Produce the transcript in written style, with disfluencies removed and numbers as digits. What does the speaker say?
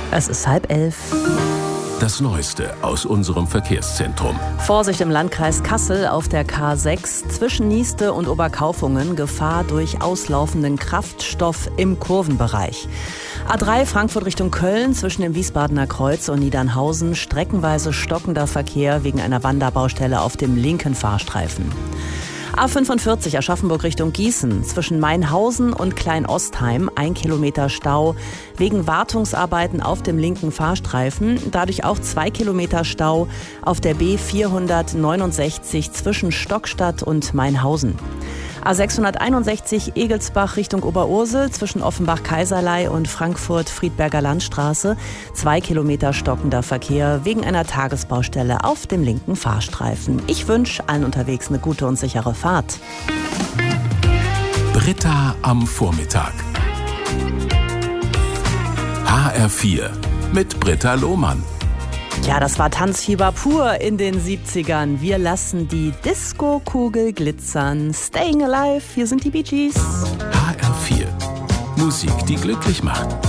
Es ist 10:30. Das Neueste aus unserem Verkehrszentrum. Vorsicht im Landkreis Kassel auf der K6 zwischen Nieste und Oberkaufungen. Gefahr durch auslaufenden Kraftstoff im Kurvenbereich. A3 Frankfurt Richtung Köln zwischen dem Wiesbadener Kreuz und Niedernhausen. Streckenweise stockender Verkehr wegen einer Wanderbaustelle auf dem linken Fahrstreifen. A45 Aschaffenburg Richtung Gießen zwischen Mainhausen und Kleinostheim 1 Kilometer Stau wegen Wartungsarbeiten auf dem linken Fahrstreifen. Dadurch auch 2 Kilometer Stau auf der B469 zwischen Stockstadt und Mainhausen. A661 Egelsbach Richtung Oberursel zwischen Offenbach-Kaiserlei und Frankfurt-Friedberger Landstraße. 2 Kilometer stockender Verkehr wegen einer Tagesbaustelle auf dem linken Fahrstreifen. Ich wünsche allen unterwegs eine gute und sichere Fahrt. Britta am Vormittag. HR4 mit Britta Lohmann. Ja, das war Tanzfieber pur in den 70ern. Wir lassen die Disco-Kugel glitzern. Staying Alive, hier sind die Bee Gees. HR4. Musik, die glücklich macht.